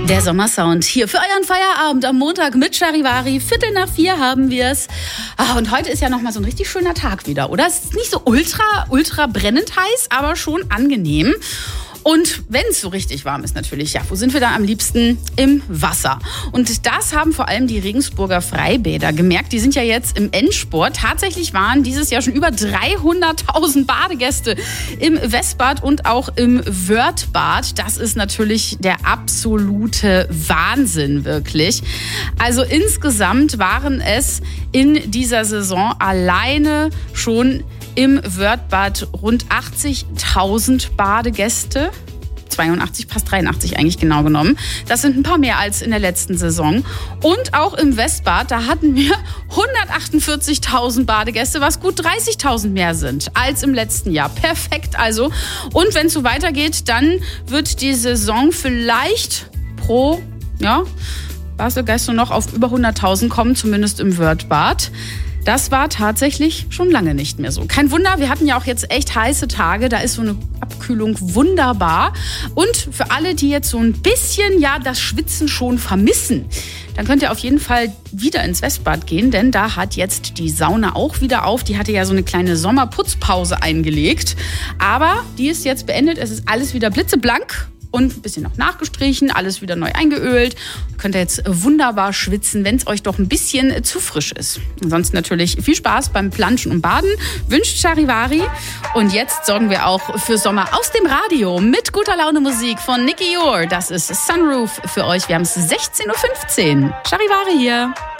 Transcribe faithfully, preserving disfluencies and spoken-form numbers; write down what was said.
Der Sommersound hier für euren Feierabend am Montag mit Charivari. Viertel nach vier haben wir es. Ah, und heute ist ja nochmal so ein richtig schöner Tag wieder, oder? Es ist nicht so ultra, ultra brennend heiß, aber schon angenehm. Und wenn es so richtig warm ist natürlich, ja, wo sind wir da am liebsten? Im Wasser. Und das haben vor allem die Regensburger Freibäder gemerkt. Die sind ja jetzt im Endspurt. Tatsächlich waren dieses Jahr schon über dreihunderttausend Badegäste im Westbad und auch im Wörthbad. Das ist natürlich der absolute Wahnsinn, wirklich. Also insgesamt waren es in dieser Saison alleine schon im Wörthbad rund achtzigtausend Badegäste. zweiundachtzig, fast dreiundachtzig eigentlich genau genommen. Das sind ein paar mehr als in der letzten Saison. Und auch im Westbad, da hatten wir hundertachtundvierzigtausend Badegäste, was gut dreißigtausend mehr sind als im letzten Jahr. Perfekt also. Und wenn es so weitergeht, dann wird die Saison vielleicht pro, ja, Badegäste noch auf über hunderttausend kommen, zumindest im Wörthbad. Das war tatsächlich schon lange nicht mehr so. Kein Wunder, wir hatten ja auch jetzt echt heiße Tage. Da ist so eine Abkühlung wunderbar. Und für alle, die jetzt so ein bisschen ja das Schwitzen schon vermissen, dann könnt ihr auf jeden Fall wieder ins Westbad gehen, denn da hat jetzt die Sauna auch wieder auf. Die hatte ja so eine kleine Sommerputzpause eingelegt. Aber die ist jetzt beendet. Es ist alles wieder blitzeblank. Und ein bisschen noch nachgestrichen, alles wieder neu eingeölt. Könnt ihr jetzt wunderbar schwitzen, wenn es euch doch ein bisschen zu frisch ist. Ansonsten natürlich viel Spaß beim Planschen und Baden. Wünscht Charivari. Und jetzt sorgen wir auch für Sommer aus dem Radio mit guter Laune Musik von Nicky Yor. Das ist Sunroof für euch. Wir haben es sechzehn Uhr fünfzehn. Charivari hier.